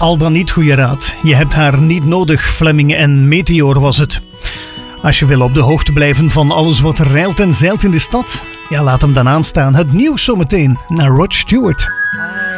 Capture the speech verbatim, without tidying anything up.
Al dan niet goede raad. Je hebt haar niet nodig, Fleming en Meteor was het. Als je wil op de hoogte blijven van alles wat er rijlt en zeilt in de stad, ja, laat hem dan aanstaan. Het nieuws zometeen naar Rod Stewart.